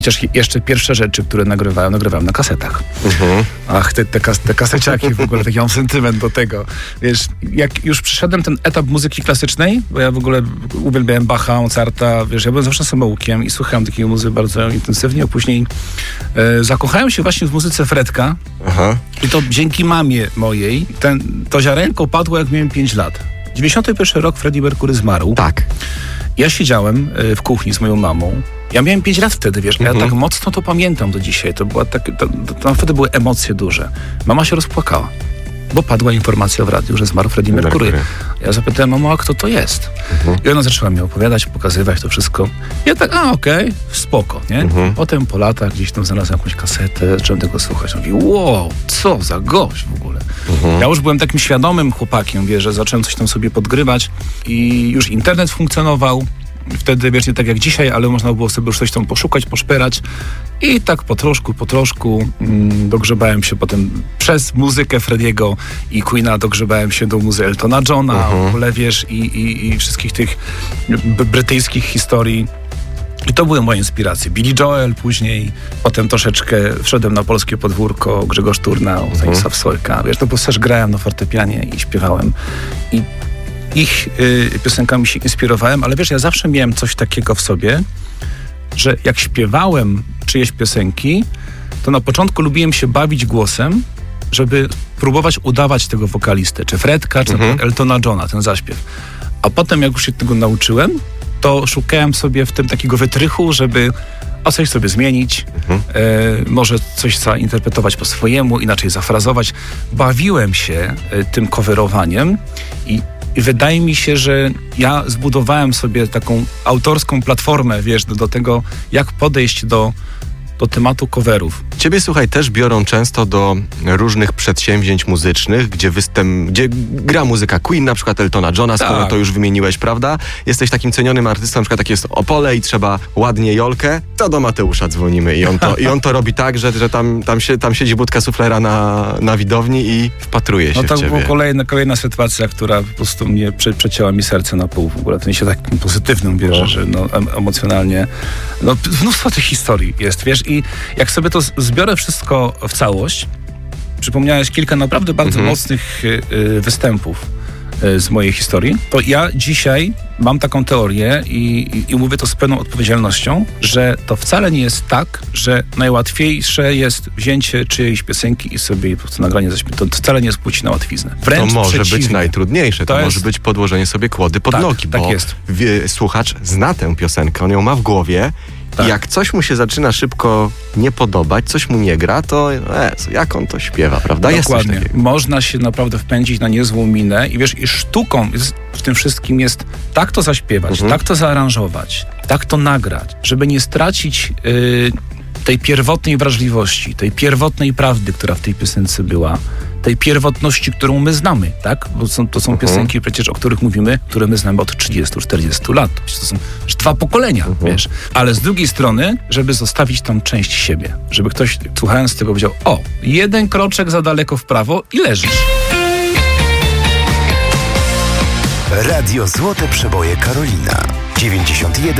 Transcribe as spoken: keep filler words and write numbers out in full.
Chociaż jeszcze pierwsze rzeczy, które nagrywałem, nagrywałem na kasetach. Mhm. Ach, te, te, kas, te kaseciaki w ogóle, taki mam sentyment do tego. Wiesz, jak już przyszedłem ten etap muzyki klasycznej, bo ja w ogóle uwielbiałem Bacha, Mozarta, wiesz, ja byłem zawsze samoukiem i słuchałem takiej muzyki bardzo intensywnie, a później e, zakochałem się właśnie w muzyce Fredka. Aha. I to dzięki mamie mojej. Ten, to ziarenko padło, jak miałem pięć lat. dziewięćdziesiąty pierwszy rok Freddie Mercury zmarł. Tak. Ja siedziałem y, w kuchni z moją mamą. Ja miałem pięć lat wtedy, wiesz, Mhm. ja tak mocno to pamiętam do dzisiaj. To była tak, to, to, to wtedy były emocje duże. Mama się rozpłakała, bo padła informacja w radiu, że zmarł Freddie Mercury. Mercury. Ja zapytałem, mamo, a kto to jest? Mhm. I ona zaczęła mi opowiadać, pokazywać to wszystko. Ja tak, a okej, okay, spoko, nie? Mhm. Potem po latach gdzieś tam znalazłem jakąś kasetę, zacząłem tego słuchać. Mówię, wow, co za gość w ogóle. Mhm. Ja już byłem takim świadomym chłopakiem, wiesz, że zacząłem coś tam sobie podgrywać i już internet funkcjonował. Wtedy, wiesz, nie tak jak dzisiaj, ale można było sobie już coś tam poszukać, poszperać. I tak po troszku, po troszku mm, dogrzebałem się potem przez muzykę Frediego i Queena, dogrzebałem się do muzy Eltona Johna, Mhm. w ogóle, wiesz, i, i, i wszystkich tych b- brytyjskich historii. I to były moje inspiracje. Billy Joel później, potem troszeczkę wszedłem na polskie podwórko, Grzegorz Turnał, Mhm. Stanisław Sojka. Wiesz, no bo też grałem na fortepianie i śpiewałem. I ich y, piosenkami się inspirowałem, ale wiesz, ja zawsze miałem coś takiego w sobie, że jak śpiewałem czyjeś piosenki, to na początku lubiłem się bawić głosem, żeby próbować udawać tego wokalistę, czy Fredka, czy Mhm. Eltona Johna, ten zaśpiew. A potem, jak już się tego nauczyłem, to szukałem sobie w tym takiego wytrychu, żeby a coś sobie zmienić, Mhm. e, może coś zainterpretować po swojemu, inaczej zafrazować. Bawiłem się e, tym coverowaniem i I wydaje mi się, że ja zbudowałem sobie taką autorską platformę, wiesz, do, do tego, jak podejść do, do tematu coverów. Ciebie, słuchaj, też biorą często do różnych przedsięwzięć muzycznych, gdzie występ, gdzie gra muzyka Queen, na przykład Eltona Johna, skoro Tak. to już wymieniłeś, prawda? Jesteś takim cenionym artystą, na przykład jak jest Opole i trzeba ładnie Jolkę, to do Mateusza dzwonimy i on to, i on to robi tak, że, że tam, tam, się, tam siedzi budka suflera na, na widowni i wpatruje się No to w ciebie. była kolejna, kolejna sytuacja, która po prostu mnie prze, przecięła mi serce na pół w ogóle. W sensie takim pozytywnym, wiesz, No. że no, em, emocjonalnie. No, mnóstwo tych historii jest, wiesz, i jak sobie to z- zbiorę wszystko w całość, przypomniałeś kilka naprawdę bardzo Mhm. mocnych y, y, występów y, z mojej historii, to ja dzisiaj mam taką teorię i, i, i mówię to z pełną odpowiedzialnością, że to wcale nie jest tak, że najłatwiejsze jest wzięcie czyjejś piosenki i sobie jej po prostu nagranie zaśpiewać. To wcale nie jest płci na łatwiznę. To Wręcz może być przeciwnie. najtrudniejsze, to, To może jest- być podłożenie sobie kłody pod Tak, nogi, tak bo jest. wie, słuchacz zna tę piosenkę, on ją ma w głowie Tak. i jak coś mu się zaczyna szybko nie podobać, coś mu nie gra, to Jezu, jak on to śpiewa, prawda? Jest coś Dokładnie. takiego. Można się naprawdę wpędzić na niezłą minę i wiesz, i sztuką jest, w tym wszystkim jest tak to zaśpiewać, Mhm. tak to zaaranżować, tak to nagrać, żeby nie stracić y, tej pierwotnej wrażliwości, tej pierwotnej prawdy, która w tej piosence była, tej pierwotności, którą my znamy, tak? Bo są, to są Mhm. piosenki przecież, o których mówimy, które my znamy od trzydziestu czterdziestu lat. To są już dwa pokolenia, Mhm. wiesz. Ale z drugiej strony, żeby zostawić tam część siebie, żeby ktoś słuchając tego powiedział, o, jeden kroczek za daleko w prawo i leżysz. Radio Złote Przeboje Karolina dziewięćdziesiąt jeden